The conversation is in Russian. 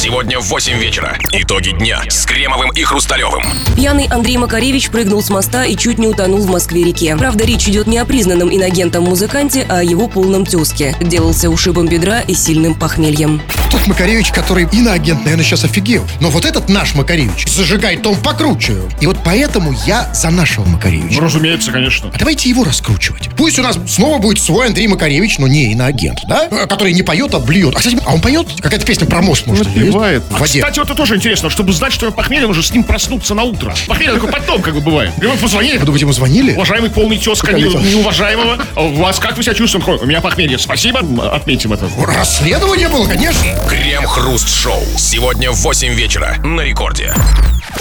Сегодня в 8 вечера. Итоги дня с Кремовым и Хрусталевым. Пьяный Андрей Макаревич прыгнул с моста и чуть не утонул в Москве-реке. Правда, речь идет не о признанном инагентом-музыканте, а о его полном тезке. Делался ушибом бедра и сильным похмельем. Тот Макаревич, который иноагент, наверное, сейчас офигел. Но вот этот наш Макаревич зажигает, он покруче. И вот поэтому я за нашего Макаревича. Ну, разумеется, конечно. А давайте его раскручивать. Пусть у нас снова будет свой Андрей Макаревич, но не иноагент, да? Который не поет, а блюет. А, кстати, он поет? Какая-то песня про мост, может, Напевает. В воде. Кстати, вот это тоже интересно. Чтобы знать, что я похмелье, нужно с ним проснуться на утро. Похмелье такое потом, как бы бывает. И мы позвонили. Вы думаете, ему звонили? Уважаемый полный тезка неуважаемого. У вас как вы себя чувствуете? У меня похмелье. Спасибо. Отметим это. Расследование было, конечно. Крем-хруст-шоу. Сегодня в 8 вечера на Рекорде.